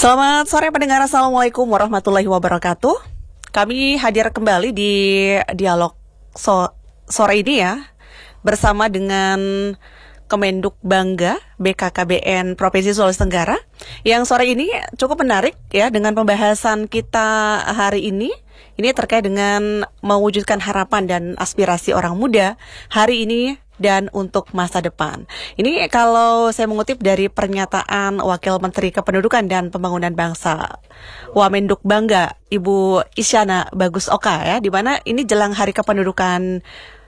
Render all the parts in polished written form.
Selamat sore pendengar, Assalamualaikum warahmatullahi wabarakatuh. Kami hadir kembali di dialog sore ini ya, bersama dengan Kemenduk Bangga BKKBN Provinsi Sulawesi Tenggara, yang sore ini cukup menarik ya dengan pembahasan kita hari ini. Ini terkait dengan mewujudkan harapan dan aspirasi orang muda hari ini dan untuk masa depan. Ini kalau saya mengutip dari pernyataan Wakil Menteri Kependudukan dan Pembangunan Bangsa Wamenduk Bangga, Ibu Isyana Bagus Oka ya, di mana ini jelang Hari Kependudukan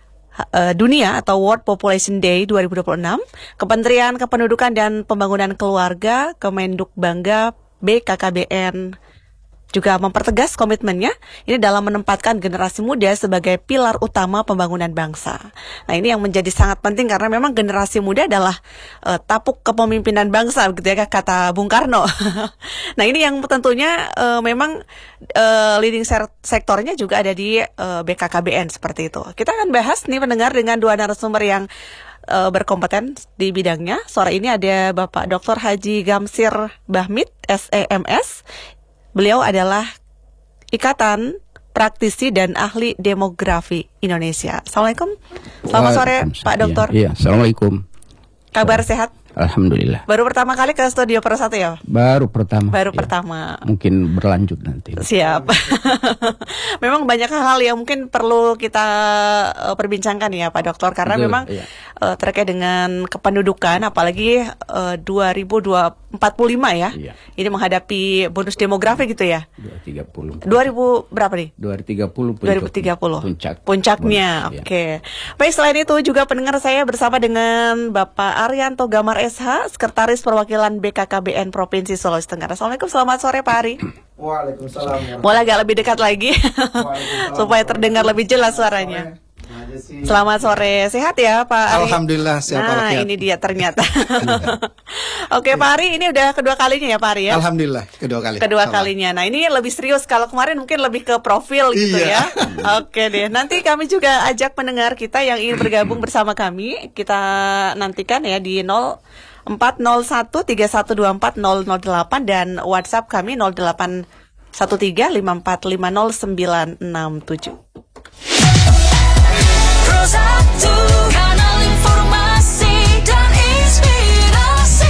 Dunia atau World Population Day 2026, Kementerian Kependudukan dan Pembangunan Keluarga Kemenduk Bangga BKKBN juga mempertegas komitmennya ini dalam menempatkan generasi muda sebagai pilar utama pembangunan bangsa. Nah, ini yang menjadi sangat penting karena memang generasi muda adalah tapuk kepemimpinan bangsa, begitu ya kata Bung Karno. Nah, ini yang tentunya memang leading sektornya juga ada di BKKBN seperti itu. Kita akan bahas nih pendengar dengan dua narasumber yang berkompeten di bidangnya. Sore ini ada Bapak Dr. Haji Gamsir Bahmid, SEMS. Beliau adalah Ikatan Praktisi dan Ahli Demografi Indonesia. Assalamualaikum. Selamat sore Pak Dokter. Iya, Assalamualaikum. Kabar sehat? Alhamdulillah. Baru pertama kali ke studio Persatu ya? Baru pertama. Pertama. Mungkin berlanjut nanti. Siap. Memang banyak hal yang mungkin perlu kita perbincangkan ya Pak Dokter, karena betul, memang iya. Terkait dengan kependudukan, apalagi 2045 ya. Iya. Ini menghadapi bonus demografi gitu ya. 2030. 2000 berapa nih? 2030. 2030. Puncaknya. Bonus, Oke. Baik, selain itu juga pendengar, saya bersama dengan Bapak Arianto Gamar SH, Sekretaris Perwakilan BKKBN Provinsi Sulawesi Tenggara. Assalamualaikum, selamat sore Pak Ari. Waalaikumsalam. Boleh agak lebih dekat lagi supaya terdengar lebih jelas suaranya. Selamat sore, sehat ya Pak Ari? Alhamdulillah sehat. Nah, ini dia ternyata. Oke Pak Ari, ini udah kedua kalinya ya Pak Ari ya? Alhamdulillah kedua kalinya. Nah, ini lebih serius, kalau kemarin mungkin lebih ke profil gitu ya. Oke deh, nanti kami juga ajak pendengar kita yang ingin bergabung bersama kami. Kita nantikan ya di 040131240008 dan WhatsApp kami 081354500967. Satu kanal informasi dan inspirasi.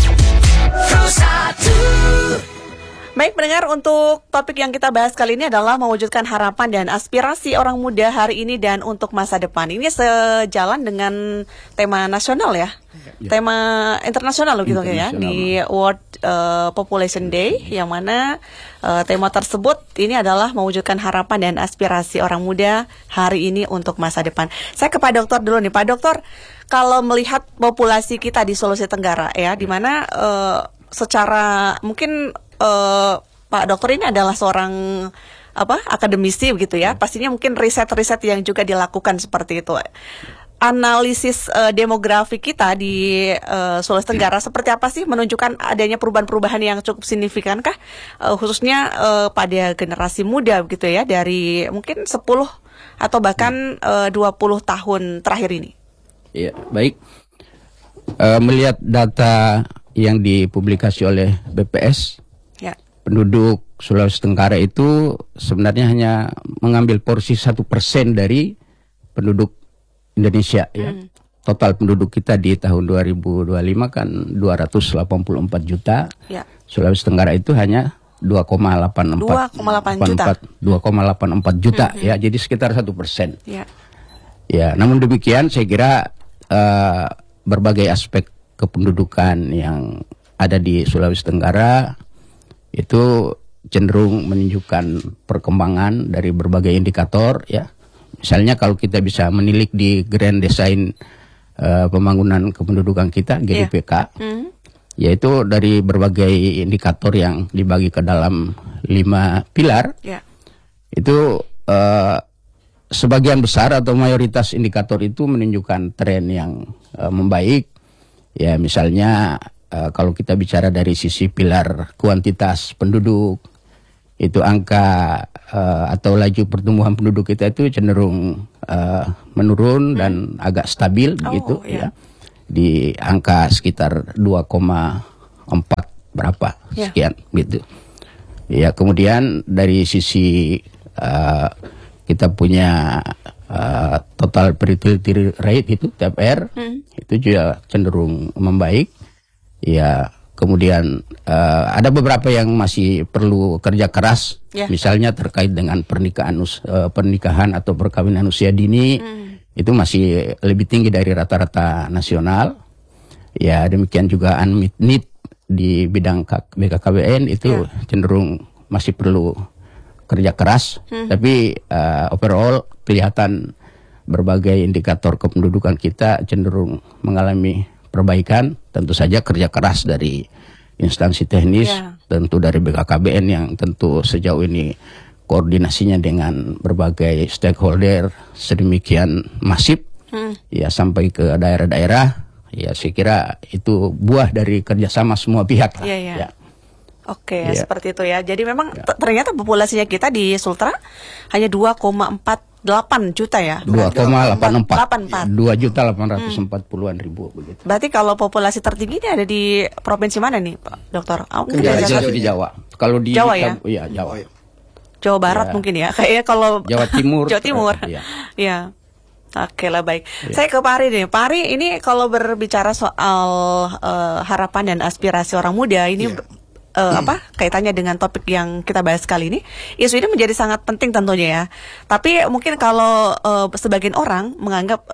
Satu. Baik pendengar, untuk topik yang kita bahas kali ini adalah mewujudkan harapan dan aspirasi orang muda hari ini dan untuk masa depan. Ini sejalan dengan tema nasional ya, tema internasional loh gitu ya, di World Population Day, yang mana tema tersebut ini adalah mewujudkan harapan dan aspirasi orang muda hari ini untuk masa depan. Saya ke Pak Dokter dulu nih, Pak Dokter, kalau melihat populasi kita di Sulawesi Tenggara ya, di mana secara mungkin Pak Dokter ini adalah seorang akademisi begitu ya. Pastinya mungkin riset-riset yang juga dilakukan seperti itu. Analisis demografi kita di Sulawesi Tenggara seperti apa sih, menunjukkan adanya perubahan-perubahan yang cukup signifikankah khususnya pada generasi muda begitu ya, dari mungkin 10 atau bahkan 20 tahun terakhir ini? Iya, baik. Melihat data yang dipublikasi oleh BPS, penduduk Sulawesi Tenggara itu sebenarnya hanya mengambil porsi 1% dari penduduk Indonesia ya. Total penduduk kita di tahun 2025 kan 284 juta. Ya. Sulawesi Tenggara itu hanya 2,84 juta ya. Jadi sekitar 1%. Ya. Ya, namun demikian saya kira berbagai aspek kependudukan yang ada di Sulawesi Tenggara itu cenderung menunjukkan perkembangan dari berbagai indikator ya. Misalnya kalau kita bisa menilik di Grand Design Pembangunan Kependudukan kita GDPK, yaitu dari berbagai indikator yang dibagi ke dalam 5 pilar, itu sebagian besar atau mayoritas indikator itu menunjukkan tren yang membaik. Ya, misalnya kalau kita bicara dari sisi pilar kuantitas penduduk, itu angka atau laju pertumbuhan penduduk kita itu cenderung menurun dan agak stabil begitu ya, di angka sekitar 2,4 berapa sekian gitu. Ya, kemudian dari sisi kita punya total fertility rate itu TFR itu juga cenderung membaik. Ya, kemudian ada beberapa yang masih perlu kerja keras, misalnya terkait dengan pernikahan atau perkawinan usia dini itu masih lebih tinggi dari rata-rata nasional. Ya, demikian juga unmet need di bidang BKKBN itu cenderung masih perlu kerja keras, tapi overall kelihatan berbagai indikator kependudukan kita cenderung mengalami perbaikan. Tentu saja kerja keras dari instansi teknis, tentu dari BKKBN yang tentu sejauh ini koordinasinya dengan berbagai stakeholder sedemikian masif, ya sampai ke daerah-daerah. Ya, saya kira itu buah dari kerjasama semua pihak lah. Ya. Oke, seperti itu ya. Jadi memang ternyata populasinya kita di Sultra hanya 2,48 juta ya. 2,84. 2.840.000 begitu. Berarti kalau populasi tertinggi ini ada di provinsi mana nih, Pak Dokter? Jelas di Jawa. Kalau di Jawa ya? Iya, Jawa. Jawa Barat mungkin ya. Kayaknya kalau Jawa Timur. Jawa Timur. Iya. Oke lah, baik. Saya ke Pak Ari deh. Pak Ari, ini kalau berbicara soal harapan dan aspirasi orang muda ini kaitannya dengan topik yang kita bahas kali ini, isu ini menjadi sangat penting tentunya ya. Tapi mungkin kalau sebagian orang menganggap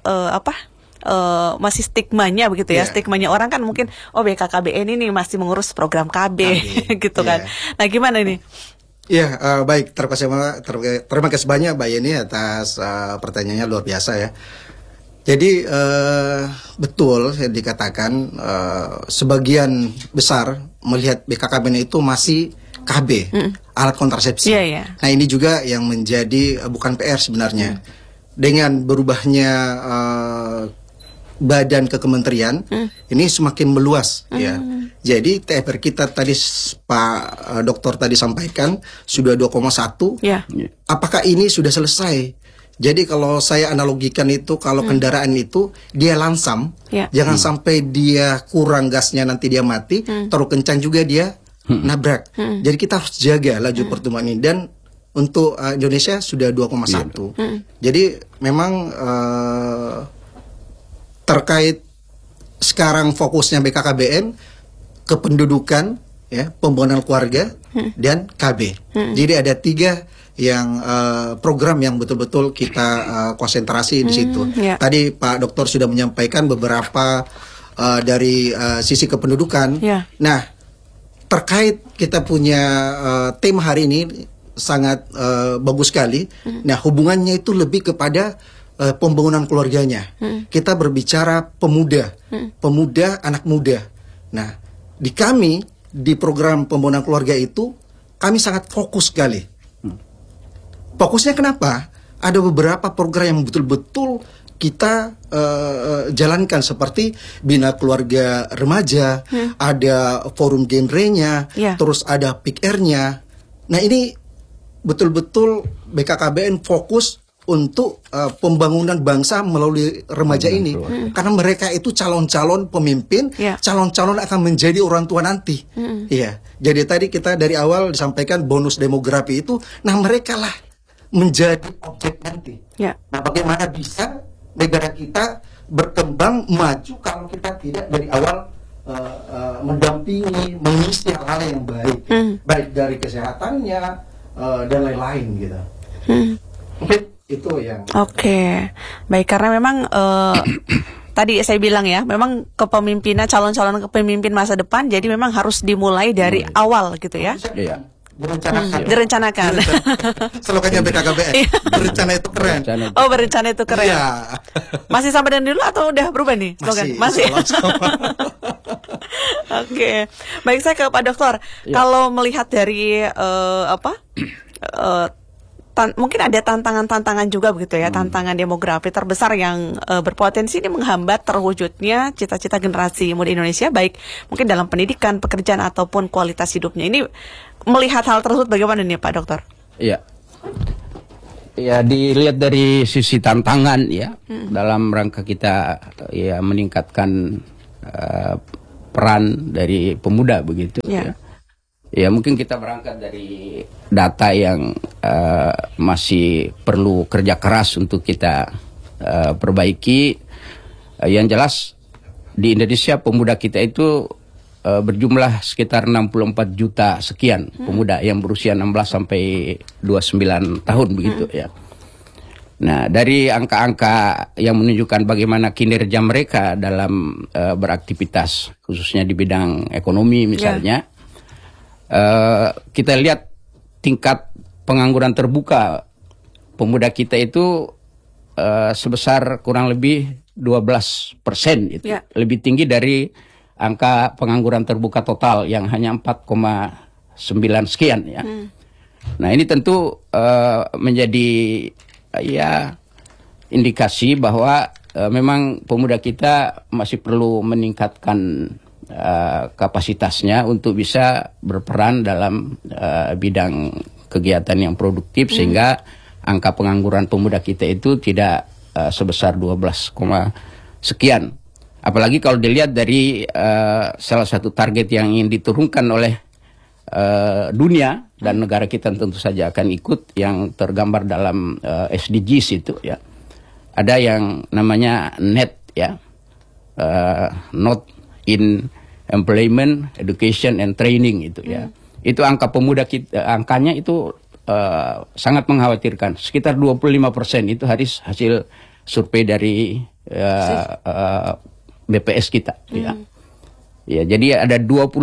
masih stigmanya begitu ya. Stigmanya orang kan mungkin BKKBN ini masih mengurus program KB gitu kan. Nah, gimana ini? Ya, baik. Terima kasih banyak Mbak Yeni atas pertanyaannya, luar biasa ya. Jadi betul yang dikatakan sebagian besar melihat BKKBN itu masih KB, alat kontrasepsi. Nah, ini juga yang menjadi bukan PR sebenarnya. Dengan berubahnya badan kekementerian ini semakin meluas ya. Jadi TFR kita tadi Pak Dokter tadi sampaikan sudah 2,1. Apakah ini sudah selesai? Jadi kalau saya analogikan itu, kalau kendaraan itu dia lansam, jangan sampai dia kurang gasnya nanti dia mati, terlalu kencang juga dia nabrak. Jadi kita harus jaga laju pertumbuhan ini. Dan untuk Indonesia sudah 2,1. Jadi memang terkait sekarang fokusnya BKKBN kependudukan, ya, pembangunan keluarga dan KB. Jadi ada 3 yang program yang betul-betul kita konsentrasi di situ. Tadi Pak Dokter sudah menyampaikan beberapa dari sisi kependudukan. Nah, terkait kita punya tema hari ini sangat bagus sekali. Nah, hubungannya itu lebih kepada pembangunan keluarganya. Kita berbicara pemuda, anak muda. Nah, di kami di program pembangunan keluarga itu kami sangat fokus sekali. Fokusnya kenapa? Ada beberapa program yang betul-betul kita jalankan seperti Bina Keluarga Remaja, ada forum genrenya, terus ada PIKR-nya. Nah, ini betul-betul BKKBN fokus untuk pembangunan bangsa melalui remaja ini. Karena mereka itu calon-calon pemimpin, calon-calon akan menjadi orang tua nanti. Iya. Jadi tadi kita dari awal disampaikan bonus demografi itu, nah mereka lah menjadi objek nanti. Nah, bagaimana bisa negara kita berkembang maju kalau kita tidak dari awal mendampingi, mengisi hal-hal yang baik, baik dari kesehatannya dan lain-lain gitu. Mungkin itu yang baik, karena memang tadi saya bilang ya, memang kepemimpinan, calon-calon kepemimpin masa depan, jadi memang harus dimulai dari awal gitu ya. Direncanakan. Slogannya BKKBN. Berencana itu keren. Berencana itu keren. Masih sama dengan dulu atau udah berubah nih slogan? Masih. Baik, saya ke Pak Dokter. Kalau melihat dari mungkin ada tantangan-tantangan juga begitu ya, tantangan demografi terbesar yang berpotensi ini menghambat terwujudnya cita-cita generasi muda Indonesia, baik mungkin dalam pendidikan, pekerjaan ataupun kualitas hidupnya. Ini melihat hal tersebut bagaimana nih Pak Dokter? Ya, dilihat dari sisi tantangan ya, dalam rangka kita ya meningkatkan peran dari pemuda begitu. Ya. Ya mungkin kita berangkat dari data yang masih perlu kerja keras untuk kita perbaiki. Yang jelas di Indonesia pemuda kita itu berjumlah sekitar 64 juta sekian pemuda yang berusia 16 sampai 29 tahun begitu ya. Nah, dari angka-angka yang menunjukkan bagaimana kinerja mereka dalam beraktivitas, khususnya di bidang ekonomi misalnya, kita lihat tingkat pengangguran terbuka pemuda kita itu sebesar kurang lebih 12%, itu lebih tinggi dari angka pengangguran terbuka total yang hanya 4,9 sekian ya. Nah, ini tentu menjadi indikasi bahwa memang pemuda kita masih perlu meningkatkan kapasitasnya untuk bisa berperan dalam bidang kegiatan yang produktif sehingga angka pengangguran pemuda kita itu tidak sebesar 12, sekian. Apalagi kalau dilihat dari salah satu target yang ingin diturunkan oleh dunia dan negara kita tentu saja akan ikut yang tergambar dalam SDGs itu ya. Ada yang namanya NET ya, Not in Employment, Education and Training itu ya. Itu angka pemuda kita, angkanya itu sangat mengkhawatirkan. Sekitar 25% itu hasil survei dari BPS kita ya. Ya, jadi ada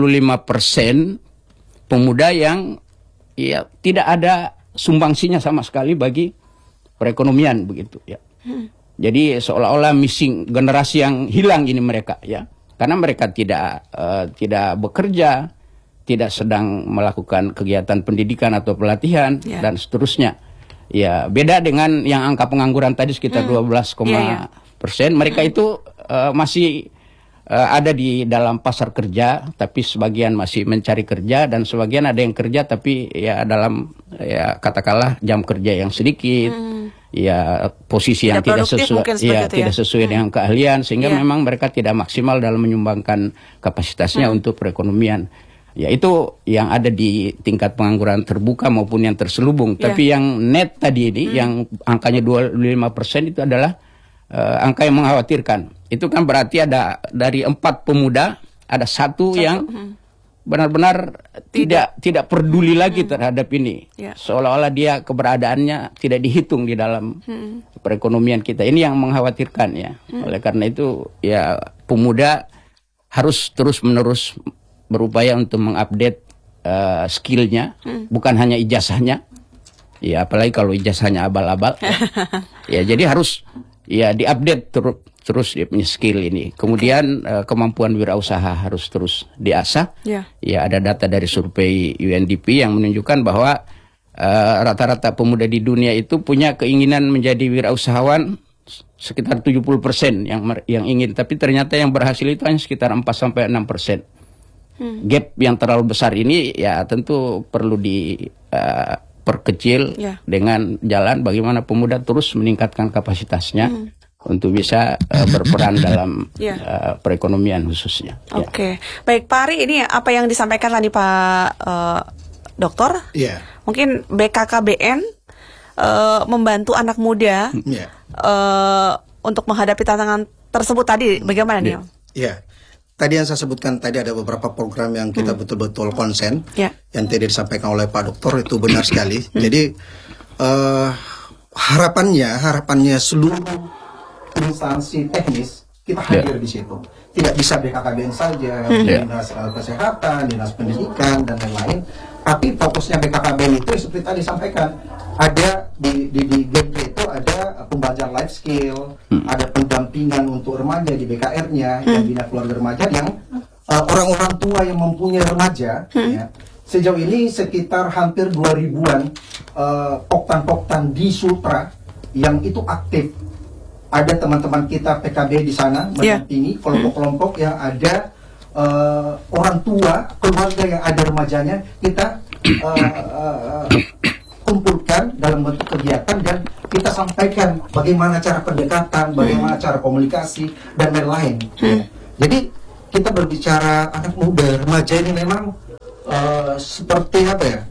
25% pemuda yang tidak ada sumbangsinya sama sekali bagi perekonomian begitu ya. Jadi seolah-olah missing, generasi yang hilang ini mereka ya. Karena mereka tidak bekerja, tidak sedang melakukan kegiatan pendidikan atau pelatihan dan seterusnya. Ya, beda dengan yang angka pengangguran tadi sekitar 12%. Mereka itu masih ada di dalam pasar kerja, tapi sebagian masih mencari kerja dan sebagian ada yang kerja tapi ya dalam katakanlah jam kerja yang sedikit, ya posisi yang tidak sesuai dengan keahlian sehingga memang mereka tidak maksimal dalam menyumbangkan kapasitasnya untuk perekonomian. Ya itu yang ada di tingkat pengangguran terbuka maupun yang terselubung. Tapi yang net tadi ini yang angkanya 25% itu adalah angka yang mengkhawatirkan. Itu kan berarti ada dari 4 pemuda ada satu yang benar-benar tidak peduli lagi terhadap ini. Seolah-olah dia keberadaannya tidak dihitung di dalam perekonomian kita. Ini yang mengkhawatirkan ya. Oleh karena itu ya pemuda harus terus-menerus berupaya untuk mengupdate skillnya, bukan hanya ijazahnya. Ya apalagi kalau ijazahnya abal-abal. Ya jadi harus diupdate terus dia punya skill ini. Kemudian kemampuan wirausaha harus terus diasah. Ya ada data dari survei UNDP yang menunjukkan bahwa rata-rata pemuda di dunia itu punya keinginan menjadi wirausahawan sekitar 70% yang ingin, tapi ternyata yang berhasil itu hanya sekitar 4-6%. Gap yang terlalu besar ini ya tentu perlu diperkecil dengan jalan bagaimana pemuda terus meningkatkan kapasitasnya untuk bisa berperan dalam perekonomian khususnya. Oke. Baik Pak Ari, ini apa yang disampaikan tadi Pak Dokter? Mungkin BKKBN membantu anak muda untuk menghadapi tantangan tersebut tadi, bagaimana nih? Tadi yang saya sebutkan tadi ada beberapa program yang kita betul-betul konsen yang tadi disampaikan oleh Pak Dokter itu benar sekali. Jadi harapannya seluruh instansi teknis kita hadir di situ. Tidak bisa BKKBN saja, dinas kesehatan, dinas pendidikan dan lain-lain. Tapi fokusnya BKKBN itu seperti tadi disampaikan ada di GEMPRI itu ada pembelajaran life skill, ada pendampingan untuk remaja di BKR-nya, yang bina keluarga remaja yang orang-orang tua yang mempunyai remaja. Sejauh ini sekitar hampir 2000-an poktan-poktan di Sultra yang itu aktif. Ada teman-teman kita PKB di sana mendampingi kelompok-kelompok yang ada orang tua, keluarga yang ada remajanya, kita kumpulkan dalam bentuk kegiatan dan kita sampaikan bagaimana cara pendekatan, bagaimana cara komunikasi dan lain-lain. Jadi kita berbicara anak muda, remaja ini memang seperti apa ya?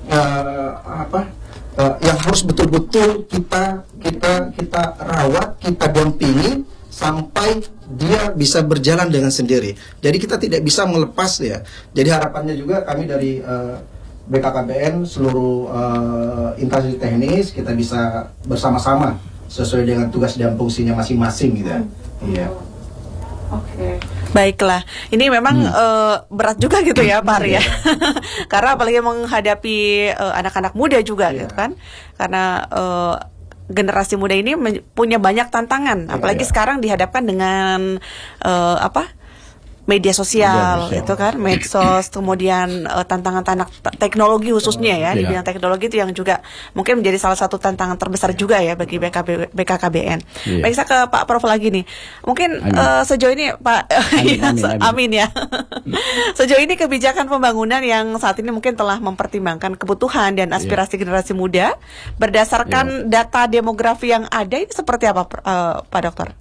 Yang harus betul-betul kita rawat, kita dampingi sampai dia bisa berjalan dengan sendiri. Jadi kita tidak bisa melepas ya. Jadi harapannya juga kami dari BKKBN seluruh instansi teknis kita bisa bersama-sama sesuai dengan tugas dan fungsinya masing-masing gitu ya. Iya. Oke. Baiklah, ini memang berat juga gitu ya Pak Ari ya. Karena apalagi menghadapi anak-anak muda juga gitu kan. Karena generasi muda ini punya banyak tantangan, apalagi sekarang dihadapkan dengan media sosial, itu kan, medsos, kemudian tantangan teknologi khususnya ya, di bidang teknologi itu yang juga mungkin menjadi salah satu tantangan terbesar juga ya bagi BKKBN. Baik, saya ke Pak Prof lagi nih. Mungkin sejauh ini Pak, amin ya. Sejauh ini kebijakan pembangunan yang saat ini mungkin telah mempertimbangkan kebutuhan dan aspirasi generasi muda berdasarkan data demografi yang ada ini seperti apa, Pak Dokter?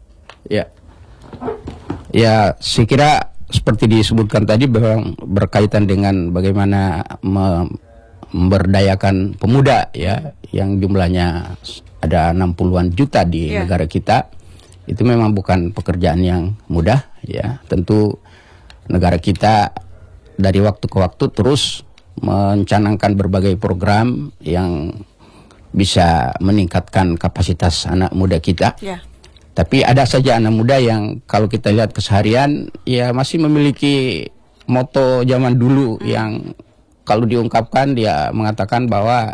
Ya, saya kira seperti disebutkan tadi bahwa berkaitan dengan bagaimana memberdayakan pemuda ya, yang jumlahnya ada 60-an juta di negara kita, itu memang bukan pekerjaan yang mudah ya. Tentu negara kita dari waktu ke waktu terus mencanangkan berbagai program yang bisa meningkatkan kapasitas anak muda kita. Tapi ada saja anak muda yang kalau kita lihat keseharian ya masih memiliki moto zaman dulu yang kalau diungkapkan dia mengatakan bahwa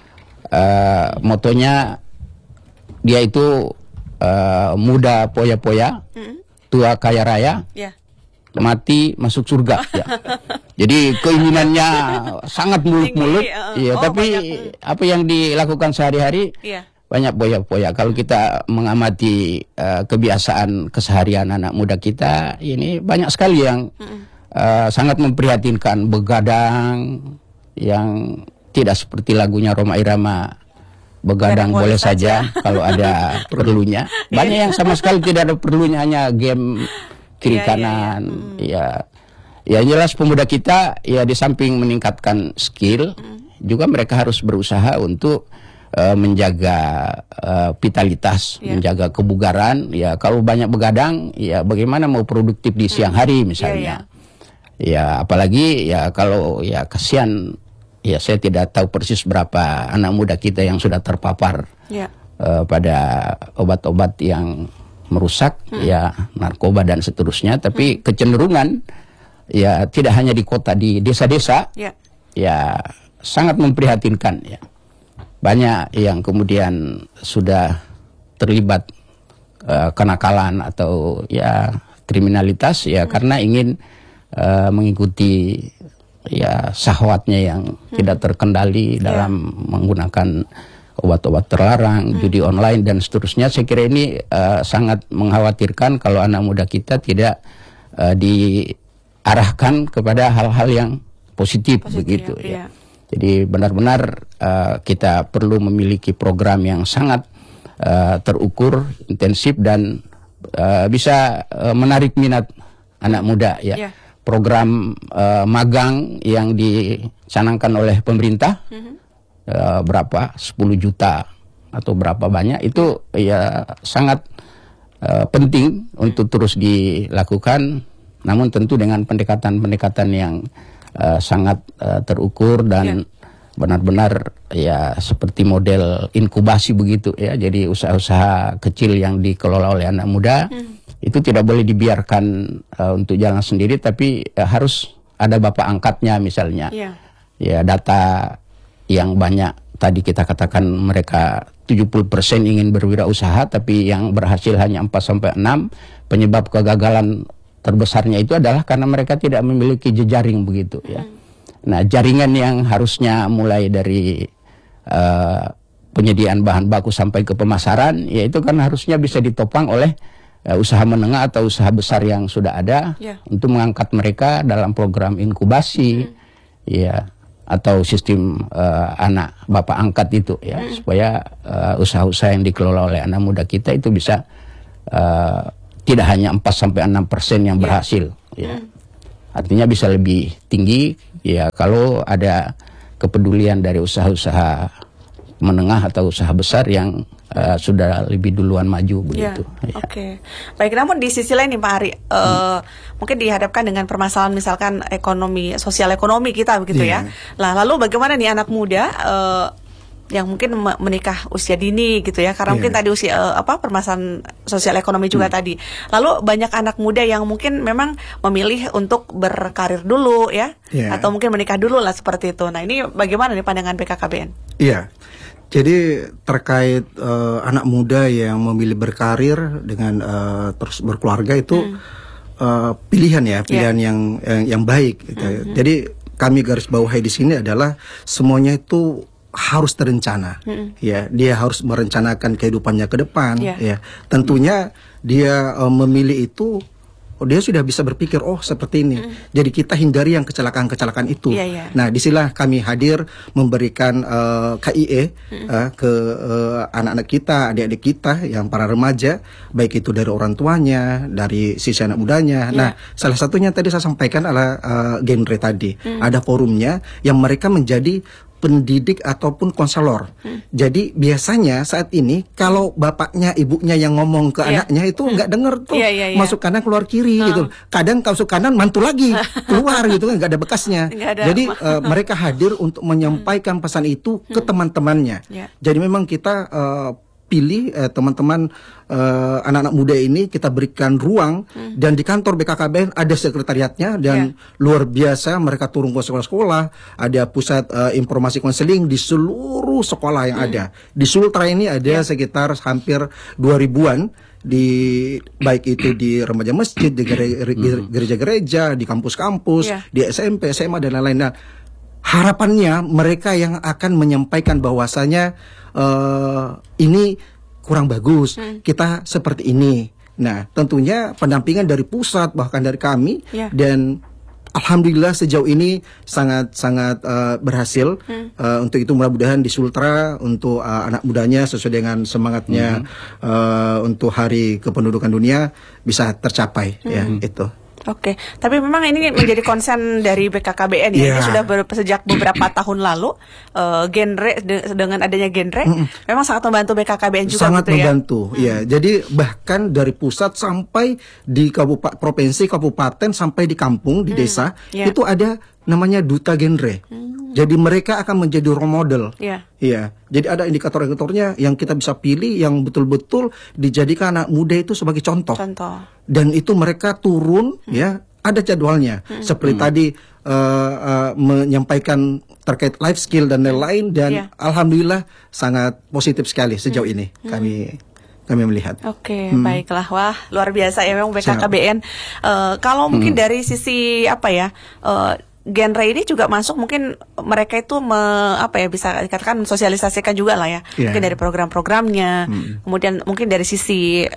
motonya dia itu muda poya-poya, tua kaya raya, mati masuk surga. Jadi keinginannya sangat muluk-muluk, tapi apa yang dilakukan sehari-hari banyak poya-poya. Kalau kita mengamati kebiasaan keseharian anak muda kita, ini banyak sekali yang sangat memprihatinkan, begadang yang tidak seperti lagunya Rhoma Irama, begadang boleh saja kalau ada perlunya. Banyak yang sama sekali tidak ada perlunya, hanya game kiri kanan. Ya jelas pemuda kita ya di samping meningkatkan skill, juga mereka harus berusaha untuk menjaga vitalitas, menjaga kebugaran. Ya kalau banyak begadang, ya bagaimana mau produktif di siang hari misalnya. Ya apalagi ya kalau ya kasihan, ya saya tidak tahu persis berapa anak muda kita yang sudah terpapar pada obat-obat yang merusak, ya narkoba dan seterusnya. Tapi kecenderungan ya tidak hanya di kota, di desa-desa ya sangat memprihatinkan ya. Banyak yang kemudian sudah terlibat kenakalan atau ya kriminalitas ya karena ingin mengikuti ya syahwatnya yang tidak terkendali dalam menggunakan obat-obat terlarang, judi online dan seterusnya. Saya kira ini sangat mengkhawatirkan kalau anak muda kita tidak diarahkan kepada hal-hal yang positif begitu ya. Jadi benar-benar kita perlu memiliki program yang sangat terukur, intensif dan bisa menarik minat anak muda ya. Program magang yang dicanangkan oleh pemerintah berapa 10 juta atau berapa banyak itu ya sangat penting untuk terus dilakukan, namun tentu dengan pendekatan-pendekatan yang sangat terukur dan benar-benar ya seperti model inkubasi begitu ya. Jadi usaha-usaha kecil yang dikelola oleh anak muda itu tidak boleh dibiarkan untuk jalan sendiri, tapi harus ada bapak angkatnya misalnya. Ya data yang banyak tadi kita katakan mereka 70% ingin berwirausaha, tapi yang berhasil hanya 4-6. Penyebab kegagalan terbesarnya itu adalah karena mereka tidak memiliki jejaring begitu ya. Nah jaringan yang harusnya mulai dari penyediaan bahan baku sampai ke pemasaran, ya itu kan harusnya bisa ditopang oleh usaha menengah atau usaha besar yang sudah ada untuk mengangkat mereka dalam program inkubasi ya, atau sistem anak bapak angkat itu ya, supaya usaha-usaha yang dikelola oleh anak muda kita itu bisa tidak hanya 4-6% yang berhasil, ya. Artinya bisa lebih tinggi, ya, kalau ada kepedulian dari usaha-usaha menengah atau usaha besar yang sudah lebih duluan maju begitu. Ya. Oke. Baik, namun di sisi lain nih Pak Ari, mungkin dihadapkan dengan permasalahan misalkan sosial ekonomi kita begitu ya. Nah, lalu bagaimana nih anak muda yang mungkin menikah usia dini gitu ya, karena mungkin tadi usia permasalahan sosial ekonomi juga tadi. Lalu banyak anak muda yang mungkin memang memilih untuk berkarir dulu ya, atau mungkin menikah dulu lah seperti itu. Nah, ini bagaimana nih pandangan BKKBN? Iya. Jadi terkait anak muda yang memilih berkarir dengan terus berkeluarga itu pilihan yang baik gitu. Jadi kami garis bawahi di sini adalah semuanya itu harus terencana, ya, dia harus merencanakan kehidupannya ke depan, ya. Tentunya dia memilih itu, dia sudah bisa berpikir, oh seperti ini. Jadi kita hindari yang kecelakaan-kecelakaan itu. Nah, disinilah kami hadir memberikan KIE ke anak-anak kita, adik-adik kita yang para remaja, baik itu dari orang tuanya, dari sisi anak mudanya. Nah, salah satunya tadi saya sampaikan adalah genre tadi. Ada forumnya yang mereka menjadi pendidik ataupun konselor. Jadi biasanya saat ini kalau bapaknya ibunya yang ngomong ke anaknya itu nggak dengar tuh, masuk kanan keluar kiri gitu. Kadang masuk kanan mantul lagi keluar gitu kan, nggak ada bekasnya. Jadi mereka hadir untuk menyampaikan pesan itu ke teman-temannya. Jadi memang kita pilih teman-teman anak-anak muda ini, kita berikan ruang, dan di kantor BKKBN ada sekretariatnya, dan luar biasa mereka turun ke sekolah-sekolah, ada pusat informasi konseling di seluruh sekolah yang ada. Di Sultra ini ada sekitar hampir 2000-an, baik itu di remaja masjid, di gereja-gereja, di kampus-kampus, di SMP, SMA dan lain-lain. Nah, harapannya mereka yang akan menyampaikan bahwasanya ini kurang bagus, kita seperti ini. Nah, tentunya pendampingan dari pusat bahkan dari kami, dan alhamdulillah sejauh ini sangat berhasil. Untuk itu mudah-mudahan di Sultra untuk anak mudanya sesuai dengan semangatnya untuk Hari Kependudukan Dunia bisa tercapai, ya itu. Oke, tapi memang ini menjadi konsen dari BKKBN ya. Ini sudah sejak beberapa tahun lalu, dengan adanya genre, memang sangat membantu BKKBN juga. Sangat gitu membantu, ya. Jadi bahkan dari pusat sampai di provinsi, kabupaten, sampai di kampung, di desa, itu ada namanya duta genre. Jadi mereka akan menjadi role model. Iya. Jadi ada indikator-indikatornya yang kita bisa pilih, yang betul-betul dijadikan anak muda itu sebagai contoh. Dan itu mereka turun, ya, ada jadwalnya. Seperti tadi menyampaikan terkait life skill dan lain-lain, dan alhamdulillah sangat positif sekali sejauh ini kami melihat. Oke, baiklah. Wah, luar biasa ya memang BKKBN. Kalau mungkin dari sisi genre ini juga masuk, mungkin mereka itu bisa dikatakan mensosialisasikan juga lah ya. Mungkin dari program-programnya, kemudian mungkin dari sisi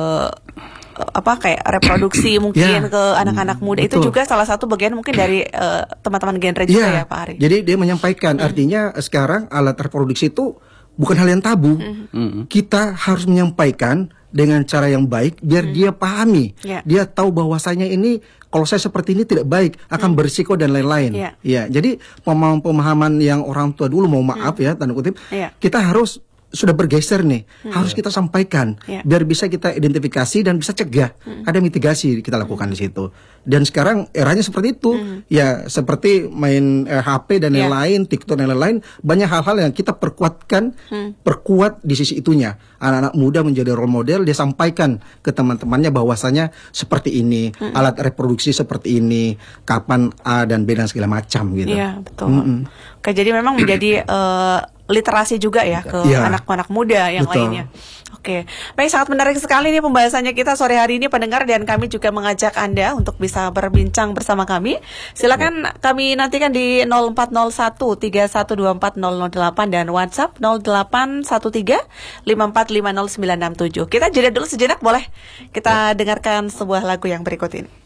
kayak reproduksi mungkin ke anak-anak muda, itu juga salah satu bagian mungkin dari teman-teman genre juga ya Pak Ari. Jadi dia menyampaikan artinya sekarang alat reproduksi itu bukan hal yang tabu. Kita harus menyampaikan dengan cara yang baik biar dia pahami. Dia tahu bahwasanya ini kalau saya seperti ini tidak baik, akan berisiko dan lain-lain. Ya, jadi pemahaman yang orang tua dulu, mau maaf ya tanda kutip, kita harus sudah bergeser nih, harus kita sampaikan biar bisa kita identifikasi dan bisa cegah. Ada mitigasi kita lakukan di situ. Dan sekarang eranya seperti itu, ya, seperti main HP dan lain-lain, TikTok dan lain-lain, banyak hal-hal yang kita perkuat di sisi itunya. Anak-anak muda menjadi role model, dia sampaikan ke teman-temannya bahwasanya seperti ini, alat reproduksi seperti ini, kapan A dan B dan segala macam gitu. Iya, betul. Oke, jadi memang menjadi literasi juga ya ke anak-anak muda yang lainnya. Oke, baik, sangat menarik sekali nih pembahasannya kita sore hari ini pendengar, dan kami juga mengajak Anda untuk bisa berbincang bersama kami. Silakan kami nantikan di 0401-3124-008 dan WhatsApp 0813-5450-967. Kita jeda dulu sejenak, boleh? Kita dengarkan sebuah lagu yang berikut ini.